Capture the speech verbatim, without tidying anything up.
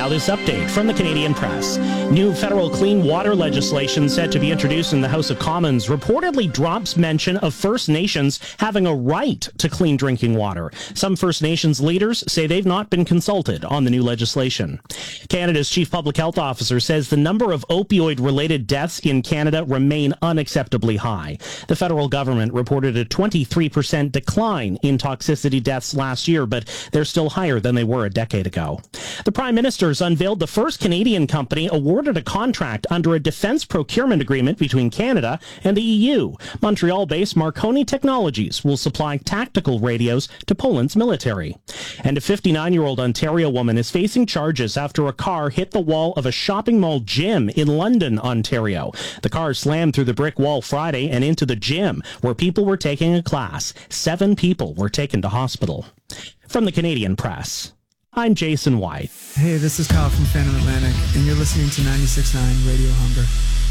Now this update from the Canadian Press. New federal clean water legislation set to be introduced in the House of Commons reportedly drops mention of First Nations having a right to clean drinking water. Some First Nations leaders say they've not been consulted on the new legislation. Canada's Chief Public Health Officer says the number of opioid-related deaths in Canada remain unacceptably high. The federal government reported a twenty-three percent decline in toxicity deaths last year, but they're still higher than they were a decade ago. The Prime Minister's unveiled the first Canadian company awarded a contract under a defense procurement agreement between Canada and the E U. Montreal-based Marconi Technologies will supply tactical radios to Poland's military. And a fifty-nine-year-old Ontario woman is facing charges after a car hit the wall of a shopping mall gym in London, Ontario. The car slammed through the brick wall Friday and into the gym, where people were taking a class. Seven people were taken to hospital. From the Canadian Press, I'm Jason White. Hey, this is Kyle from Phantom Atlantic, and you're listening to ninety-six point nine Radio Hunger.